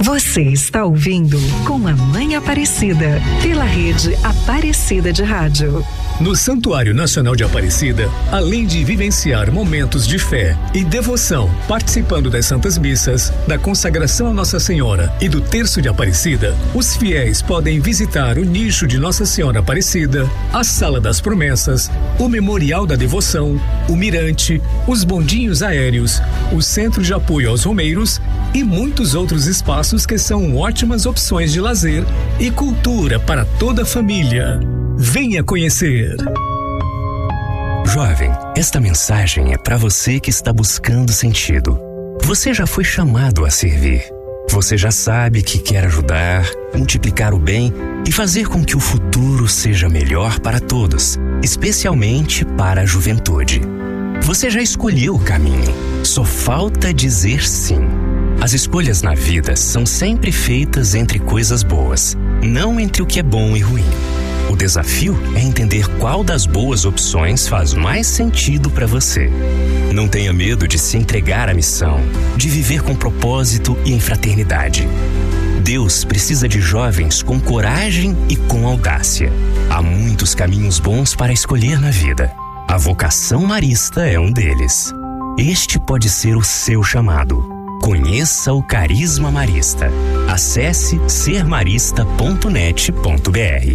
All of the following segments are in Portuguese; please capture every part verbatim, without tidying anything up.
Você está ouvindo Com a Mãe Aparecida, pela rede Aparecida de Rádio. No Santuário Nacional de Aparecida, além de vivenciar momentos de fé e devoção, participando das Santas Missas, da consagração a Nossa Senhora e do Terço de Aparecida, os fiéis podem visitar o nicho de Nossa Senhora Aparecida, a Sala das Promessas, o Memorial da Devoção, o Mirante, os bondinhos aéreos, o Centro de Apoio aos Romeiros e muitos outros espaços que são ótimas opções de lazer e cultura para toda a família. Venha conhecer. Jovem, esta mensagem é para você que está buscando sentido. Você já foi chamado a servir. Você já sabe que quer ajudar, multiplicar o bem e fazer com que o futuro seja melhor para todos, especialmente para a juventude. Você já escolheu o caminho, só falta dizer sim. As escolhas na vida são sempre feitas entre coisas boas, não entre o que é bom e ruim. O desafio é entender qual das boas opções faz mais sentido para você. Não tenha medo de se entregar à missão, de viver com propósito e em fraternidade. Deus precisa de jovens com coragem e com audácia. Há muitos caminhos bons para escolher na vida. A vocação marista é um deles. Este pode ser o seu chamado. Conheça o Carisma Marista. Acesse ser marista ponto net ponto b r.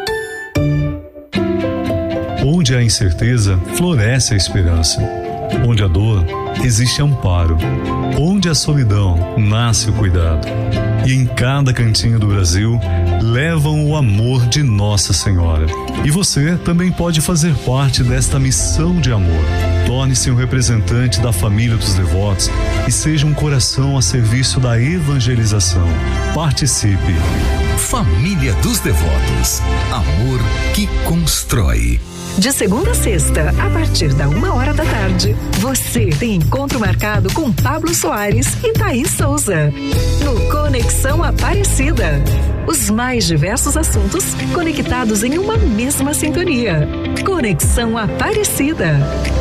Onde há incerteza, floresce a esperança. Onde há dor, existe amparo. Onde há solidão, nasce o cuidado. E em cada cantinho do Brasil, levam o amor de Nossa Senhora. E você também pode fazer parte desta missão de amor. Torne-se um representante da família dos devotos e seja um coração a serviço da evangelização. Participe. Família dos Devotos. Amor que constrói. De segunda a sexta, a partir da uma hora da tarde, você tem encontro marcado com Pablo Soares e Thaís Souza. No Conexão Aparecida. Os mais diversos assuntos conectados em uma mesma sintonia. Conexão Aparecida.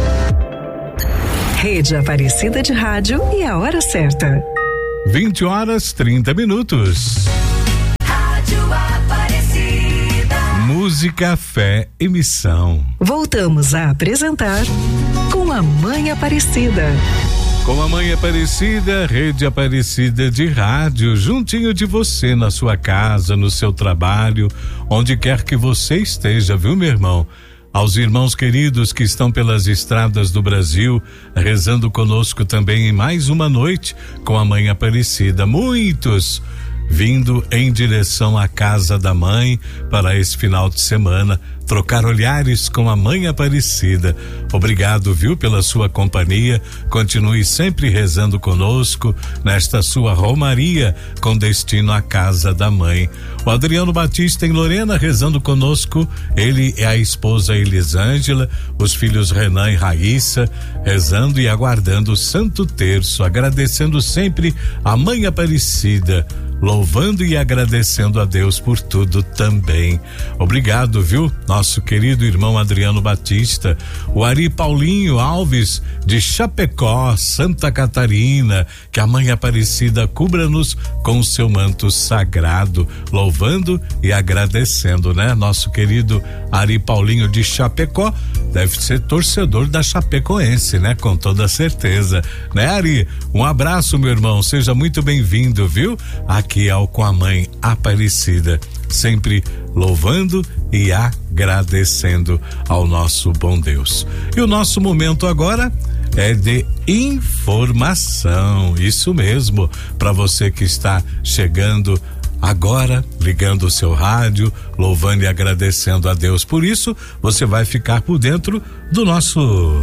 Rede Aparecida de Rádio e a hora certa. vinte horas, trinta minutos. Rádio Aparecida. Música, fé e missão. Voltamos a apresentar Com a Mãe Aparecida. Com a Mãe Aparecida, Rede Aparecida de Rádio, juntinho de você, na sua casa, no seu trabalho, onde quer que você esteja, viu, meu irmão? Aos irmãos queridos que estão pelas estradas do Brasil, rezando conosco também em mais uma noite com a Mãe Aparecida. Muitos vindo em direção à casa da mãe para esse final de semana, trocar olhares com a Mãe Aparecida. Obrigado, viu, pela sua companhia. Continue sempre rezando conosco nesta sua romaria com destino à casa da mãe. O Adriano Batista em Lorena rezando conosco. Ele é a esposa Elisângela, os filhos Renan e Raíssa, rezando e aguardando o Santo Terço, agradecendo sempre a Mãe Aparecida, louvando e agradecendo a Deus por tudo também. Obrigado, viu? Nosso querido irmão Adriano Batista, o Ari Paulinho Alves de Chapecó, Santa Catarina, que a Mãe Aparecida cubra-nos com o seu manto sagrado, louvando e agradecendo, né? Nosso querido Ari Paulinho de Chapecó deve ser torcedor da Chapecoense, né? Com toda certeza, né, Ari? Um abraço, meu irmão, seja muito bem-vindo, viu? Aqui ao Com a Mãe Aparecida, sempre louvando e agradecendo ao nosso bom Deus. E o nosso momento agora é de informação, isso mesmo, para você que está chegando agora, ligando o seu rádio, louvando e agradecendo a Deus. Por isso, você vai ficar por dentro do nosso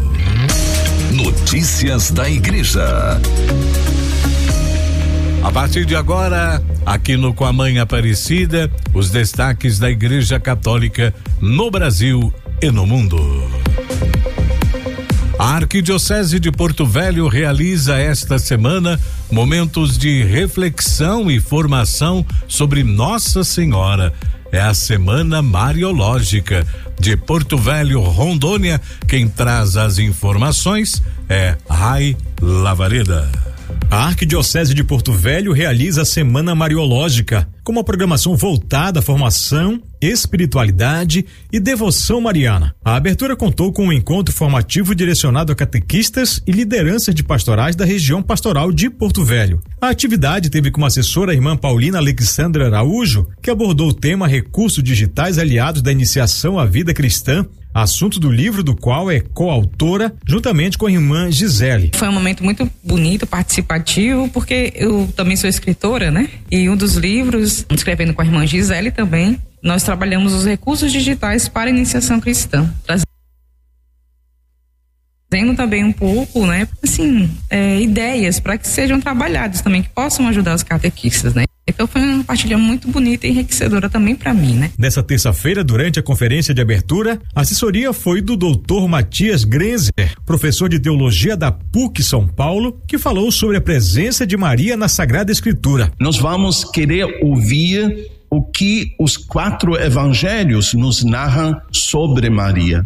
Notícias da Igreja. A partir de agora, aqui no Com a Mãe Aparecida, os destaques da Igreja Católica no Brasil e no mundo. A Arquidiocese de Porto Velho realiza esta semana momentos de reflexão e formação sobre Nossa Senhora. É a Semana Mariológica de Porto Velho, Rondônia. Quem traz as informações é Rai Lavareda. A Arquidiocese de Porto Velho realiza a Semana Mariológica, com uma programação voltada à formação, espiritualidade e devoção mariana. A abertura contou com um encontro formativo direcionado a catequistas e lideranças de pastorais da região pastoral de Porto Velho. A atividade teve como assessora a irmã Paulina Alexandra Araújo, que abordou o tema recursos digitais aliados da iniciação à vida cristã, assunto do livro do qual é coautora, juntamente com a irmã Gisele. Foi um momento muito bonito, participativo, porque eu também sou escritora, né? E um dos livros, escrevendo com a irmã Gisele também, nós trabalhamos os recursos digitais para a iniciação cristã. Trazendo também um pouco, né? Assim, é, ideias para que sejam trabalhados também, que possam ajudar os catequistas, né? Então foi uma partilha muito bonita e enriquecedora também para mim, né? Nessa terça-feira, durante a conferência de abertura, a assessoria foi do doutor Matias Grenzer, professor de teologia da P U C São Paulo, que falou sobre a presença de Maria na Sagrada Escritura. Nós vamos querer ouvir o que os quatro evangelhos nos narram sobre Maria.